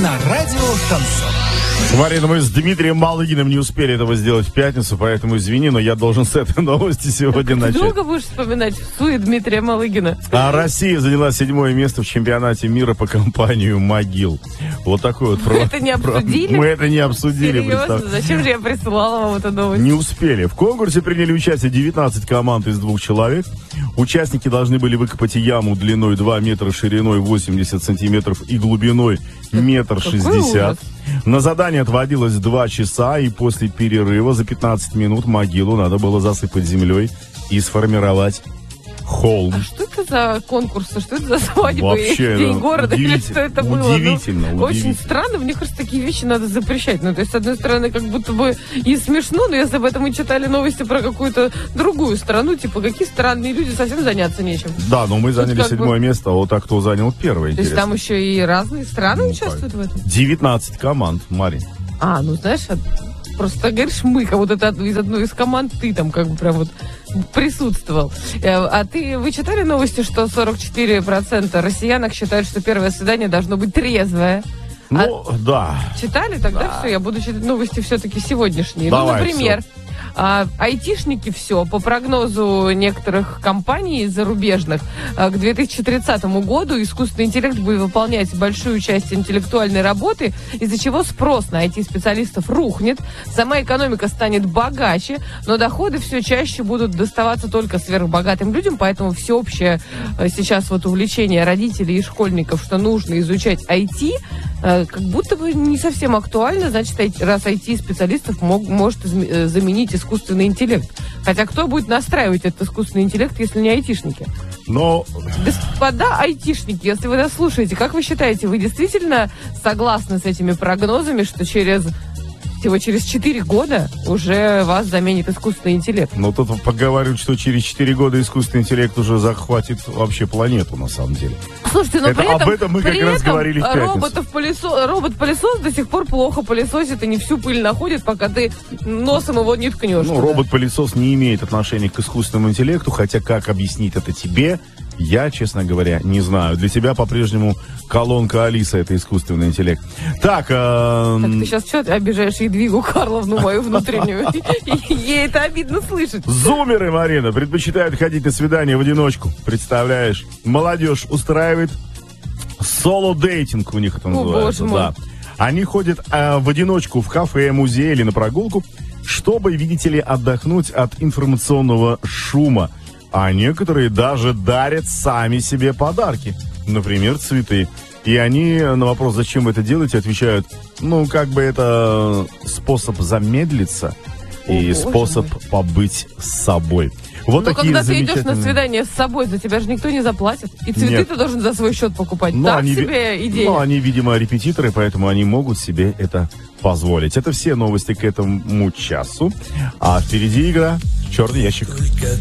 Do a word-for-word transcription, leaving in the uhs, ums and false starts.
на радио «Шансон». Марина, мы с Дмитрием Малыгиным не успели этого сделать в пятницу, поэтому извини, но я должен с этой новости сегодня начать. Ты долго будешь вспоминать суе Дмитрия Малыгина? А Россия заняла седьмое место в чемпионате мира по компанию «Могил». Вот такой вот... Мы это не обсудили? Мы это не обсудили. Серьезно? Зачем же я присылала вам эту новость? Не успели. В конкурсе приняли участие девятнадцать команд из двух человек. Участники должны были выкопать яму длиной два метра, шириной восемьдесят сантиметров и глубиной метр шестьдесят. На задание отводилось два часа, и после перерыва за пятнадцать минут могилу надо было засыпать землей и сформировать холм. А что это за конкурсы? Что это за свадьбы? Вообще, День города? Или что это было? Удивительно, Ну, удивительно. очень странно. Мне кажется, такие вещи надо запрещать. Ну, то есть, с одной стороны, как будто бы и смешно, но если бы это мы читали новости про какую-то другую страну, типа, какие странные люди, совсем заняться нечем. Да, но мы Тут заняли как седьмое бы... место, а вот так кто занял первое, То есть, интересно. там еще и разные страны Ну, участвуют в этом? девятнадцать команд, Марин. А, ну, знаешь, просто говоришь мы, как будто это из одной из команд ты там как бы прям вот присутствовал. А ты, вы читали новости, что сорок четыре процента россиянок считают, что первое свидание должно быть трезвое? Ну, а, да. Читали? Тогда да. все, я буду читать новости все-таки сегодняшние. Давай, ну, например, все. А, айтишники все, по прогнозу некоторых компаний зарубежных, а, к две тысячи тридцатому году искусственный интеллект будет выполнять большую часть интеллектуальной работы, из-за чего спрос на ай ти-специалистов рухнет, сама экономика станет богаче, но доходы все чаще будут доставаться только сверхбогатым людям, поэтому всеобщее а, сейчас вот увлечение родителей и школьников, что нужно изучать ай ти, а, как будто бы не совсем актуально, значит, раз ай ти-специалистов мог, может изм- заменить искусственный интеллект. Хотя кто будет настраивать этот искусственный интеллект, если не айтишники? Но... Господа айтишники, если вы нас слушаете, как вы считаете, вы действительно согласны с этими прогнозами, что через... всего через четыре года уже вас заменит искусственный интеллект? Ну, тут поговаривают, что через четыре года искусственный интеллект уже захватит вообще планету, на самом деле. Слушайте, но это, при этом, об этом мы как раз этом говорили в пятницу. Роботов-пылесос, робот-пылесос до сих пор плохо пылесосит и не всю пыль находит, пока ты носом его не ткнешь. Ну, туда. робот-пылесос не имеет отношения к искусственному интеллекту, хотя как объяснить это тебе, я, честно говоря, не знаю. Для тебя по-прежнему колонка Алиса — это искусственный интеллект. Так, э... так ты сейчас что, обижаешь Едвигу Карловну, мою внутреннюю? Ей это обидно слышать. Зумеры, Марина, предпочитают ходить на свидание в одиночку. Представляешь? Молодежь устраивает соло-дейтинг, у них это называется. О, боже мой. Да. Они ходят э, в одиночку в кафе, музей или на прогулку, чтобы, видите ли, отдохнуть от информационного шума. А некоторые даже дарят сами себе подарки. Например, цветы. И они на вопрос, зачем вы это делаете, отвечают, ну, как бы это способ замедлиться и О, способ побыть с собой. Вот Но такие когда ты идешь замечательные... на свидание с собой, за тебя же никто не заплатит. И цветы Нет. ты должен за свой счет покупать. Но так они, себе идея. Ну, они, видимо, репетиторы, поэтому они могут себе это позволить. Это все новости к этому часу. А впереди игра «Черный ящик».